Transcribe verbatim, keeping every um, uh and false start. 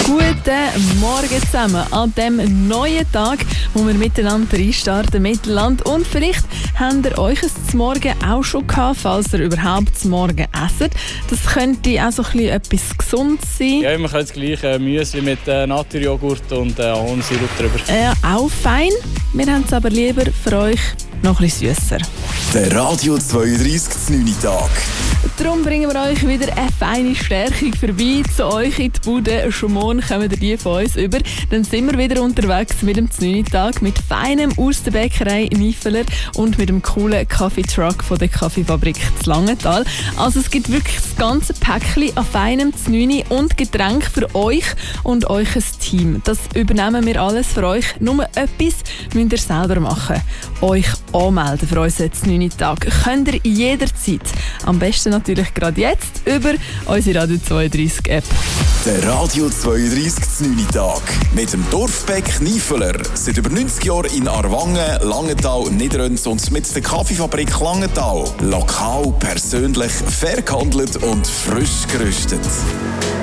Guten Morgen zusammen an diesem neuen Tag, wo wir miteinander reinstarten mit Land. Und vielleicht habt ihr euch zum Morgen auch schon gehabt, falls ihr überhaupt zum Morgen esst. Das könnte auch so ein bisschen etwas Gesundes sein. Ja, man kann das gleiche Müsli mit äh, Naturjoghurt und äh, Ahornsirup drüber. Ja, auch fein. Wir haben es aber lieber für euch noch ein bisschen süsser. Der Radio zweiunddreißig neun Tag. Darum bringen wir euch wieder eine feine Stärkung vorbei zu euch in die Bude. Schon morgen kommen die von uns über. Dann sind wir wieder unterwegs mit dem neun Tag mit feinem aus der Bäckerei Nifeler und mit dem coolen Kaffeetruck von der Kaffeefabrik zu Langenthal. Also es gibt wirklich das ganze Päckchen an feinem neun und Getränk für euch und euch Team. Das übernehmen wir alles für euch. Nur etwas müsst ihr selber machen. Euch anmelden für unseren neun Tag. Könnt ihr jederzeit. Am besten natürlich gerade jetzt über unsere Radio zweiunddreißig App. Der Radio zweiunddreißig neun Tag mit dem Dorfbäck Nifeler. Seit über neunzig Jahren in Aarwangen, Langenthal, Niederönz und mit der Kaffeefabrik Langenthal. Lokal, persönlich, fair gehandelt und frisch gerüstet.